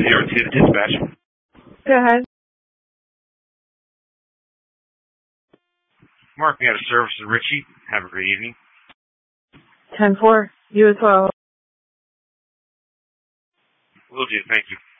502 to dispatch. Go ahead. Mark, we had a service with Richie. Have a great evening. 10-4. You as well. Will do. Thank you.